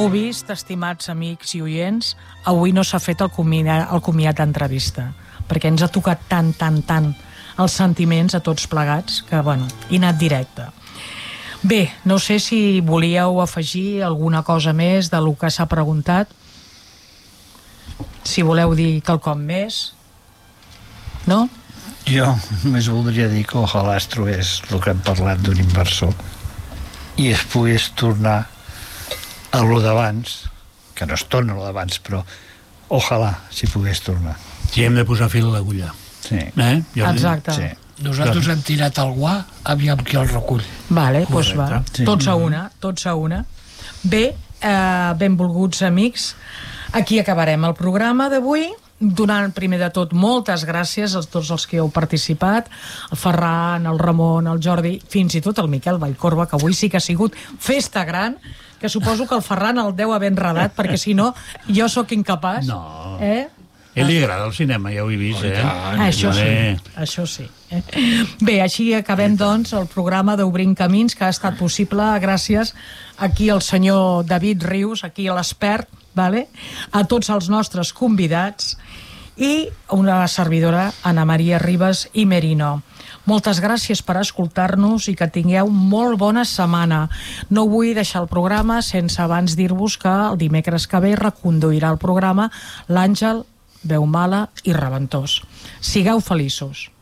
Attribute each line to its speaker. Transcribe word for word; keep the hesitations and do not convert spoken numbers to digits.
Speaker 1: heu vist, estimats amics i oients, avui no s'ha fet el comiat, el comiat d'entrevista, perquè ens ha tocat tant, tant, tant els sentiments a tots plegats que, bueno, he anat directe. Bé, no sé si volíeu afegir alguna cosa més del que s'ha preguntat. Si voleu dir quelcom més. No?
Speaker 2: Jo només voldria dir que ojalà es trobés el que hem parlat d'un inversor i es pogués tornar a lo d'abans, que no es torna a lo d'abans, però ojalà s'hi pogués tornar.
Speaker 3: Sí, hem de posar fil a l'agulla.
Speaker 2: Sí.
Speaker 3: Eh?
Speaker 1: Exacte.
Speaker 2: Sí.
Speaker 4: Nosaltres hem tirat el guà, aviam qui el recull.
Speaker 1: Vale, doncs va.
Speaker 2: Sí.
Speaker 1: Tots a una, tots a una. Bé, eh, benvolguts amics, aquí acabarem el programa d'avui, donant primer de tot moltes gràcies a tots els que heu participat, el Ferran, el Ramon, el Jordi, fins i tot el Miquel Vallcorba, que avui sí que ha sigut festa gran, que suposo que el Ferran el deu haver enredat, perquè si no, jo sóc incapaç.
Speaker 3: No.
Speaker 1: Eh?
Speaker 3: A ell li agrada el cinema, ja ho he vist, eh?
Speaker 1: Ah, això sí, això sí. Bé, així acabem, doncs, el programa d'Obrint Camins, que ha estat possible gràcies aquí al senyor David Rius, aquí a l'expert, vale? A tots els nostres convidats i una servidora, Ana Maria Ribas i Merino. Moltes gràcies per escoltar-nos i que tingueu molt bona setmana. No vull deixar el programa sense abans dir-vos que el dimecres que ve reconduirà el programa l'Àngel Veu Mala i Reventós. Sigueu feliços.